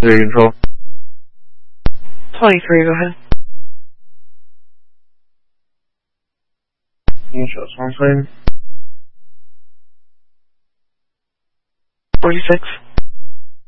Your control. 23, go ahead. Neutral, small plane. 46.